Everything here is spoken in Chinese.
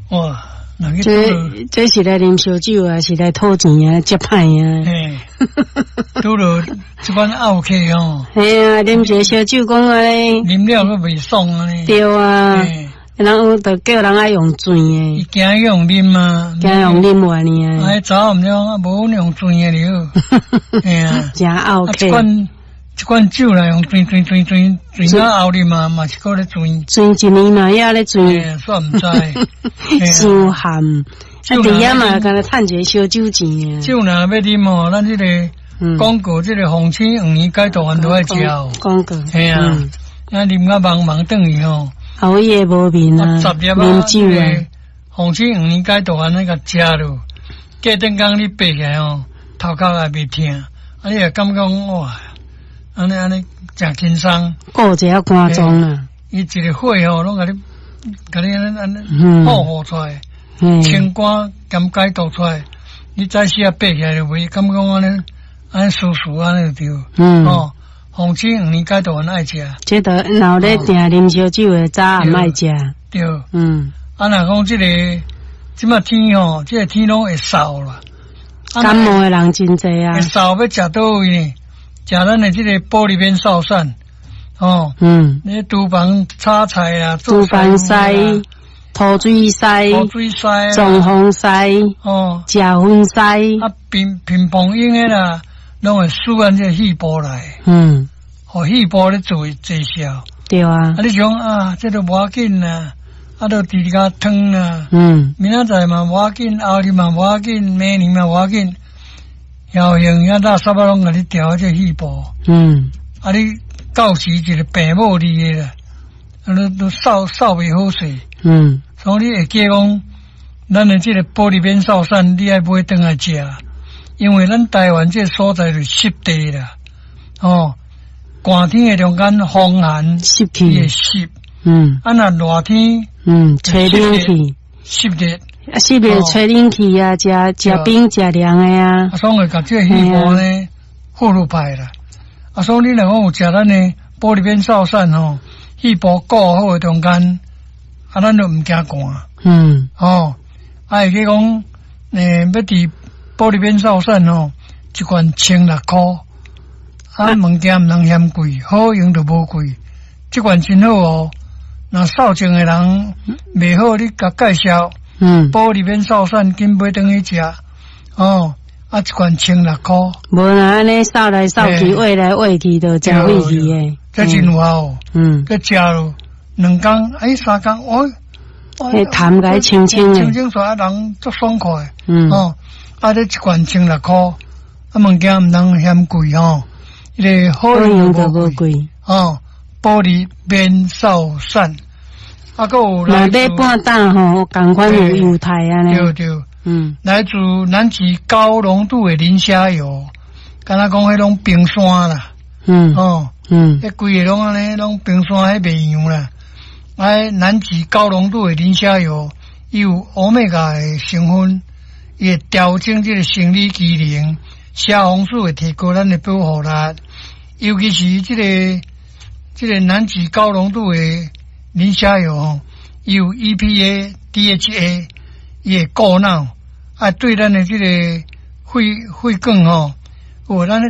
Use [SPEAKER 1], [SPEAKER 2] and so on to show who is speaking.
[SPEAKER 1] 哇，
[SPEAKER 2] 这是来啉烧酒啊，是来讨钱啊，接派啊。
[SPEAKER 1] 嘿，拄着这款拗客哦。
[SPEAKER 2] 系啊，啉一个烧酒讲啊咧，
[SPEAKER 1] 啉了都袂爽啊咧。
[SPEAKER 2] 对啊，然后就叫人爱用醉诶。
[SPEAKER 1] 伊惊用啉啊，
[SPEAKER 2] 惊用啉完呢。
[SPEAKER 1] 哎，早唔了，无用醉诶了。嘿啊，
[SPEAKER 2] 真拗客。
[SPEAKER 1] 这款酒啦，用醉到后里嘛是搁咧醉。
[SPEAKER 2] 醉一年嘛也咧醉。
[SPEAKER 1] 算唔知。
[SPEAKER 2] 伤咸。啊，第一嘛，干那趁一个烧酒钱啊。
[SPEAKER 1] 酒若要啉哦，咱这个广告这个红青黄年街道案都爱食哦。
[SPEAKER 2] 广告。
[SPEAKER 1] 系啊，啊啉甲茫等于吼。
[SPEAKER 2] 后伊也无面啊，啉酒啊。
[SPEAKER 1] 红青黄年街道案那个食咯，隔顿工你爬起来哦，头壳也袂痛，啊你也感觉哇，安尼真轻松。
[SPEAKER 2] 顾一下肝脏啊。
[SPEAKER 1] 伊一个火吼，拢甲你安好出来。清肝兼解毒出来，你早时啊爬起来就袂感觉安尼舒服安尼就对。哦，红青黄年解毒安爱食。
[SPEAKER 2] 这都然后咧定啉烧酒诶，早暗爱食。
[SPEAKER 1] 对。啊，若讲即马天吼，这个天拢会扫啦。
[SPEAKER 2] 感冒诶人真侪啊。
[SPEAKER 1] 会扫要食倒位呢？食咱诶这个玻璃边扫散。哦。你厨房炒菜啊，
[SPEAKER 2] 厨房西。土水西，撞风西，食薰西，
[SPEAKER 1] 啊，乒乓用的啦，拢会输按这细胞来，互细胞咧做效。
[SPEAKER 2] 对啊。
[SPEAKER 1] 啊，你讲啊，这都无要紧啦，啊，都猪甲汤啦，明仔载嘛无要紧，后日嘛无要紧，明年嘛无要紧，效用也大啥物拢甲你调这细胞。啊，你到时一个病某你的啦，啊，都扫袂好势。所以你会记讲，咱的这个玻璃边扫散，你爱买回来食，因为咱台湾这所在是湿地啦，哦，寒天的中间风寒
[SPEAKER 2] 湿气
[SPEAKER 1] 也湿，啊那热天，
[SPEAKER 2] 吹冷气，
[SPEAKER 1] 湿热，
[SPEAKER 2] 啊湿热吹冷气啊，食冰食凉的啊，
[SPEAKER 1] 啊，所以甲这细胞呢好入派啦，啊，所以你若讲有食咱的玻璃边扫散吼，细胞顾好的中间。啊，咱都唔惊寒。啊，会去讲，要伫玻璃边扫散吼，一罐1,600，啊，物件唔通嫌贵，好用就无贵。这罐真好哦，若扫净的人袂好，你甲介绍。玻璃边扫散，紧买回去食。哦，啊，一罐1,600。
[SPEAKER 2] 无若安尼扫来扫去，喂来喂去，就真费气诶。
[SPEAKER 1] 这真有效。佮食咯。2天3天，
[SPEAKER 2] 迄痰个清清诶，
[SPEAKER 1] 清清出来人足爽快。啊，这一罐1,600，啊，物件唔通嫌贵吼，伊个好用就无贵。玻璃边扫散，啊，个有
[SPEAKER 2] 来买半担吼，共款有油台啊呢。
[SPEAKER 1] 对。来自南极高浓度的磷虾油，敢若讲迄种冰山啦。迄规个拢安尼，拢冰山迄袂样啦。南极高浓度的磷虾油，伊有欧米伽的成分，伊会调整这个生理机能，虾红素会提高咱的保护力，尤其是这个南极高浓度的磷虾油，伊有 EPA、DHA， 伊会顾脑，啊，对咱的这个肺管吼，咱